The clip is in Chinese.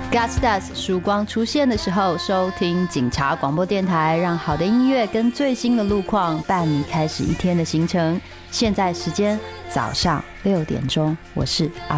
Gastas 曙光出现的时候，收听警察广播电台，让好的音乐跟最新的路况伴你开始一天的行程。现在时间早上6点钟，我是阿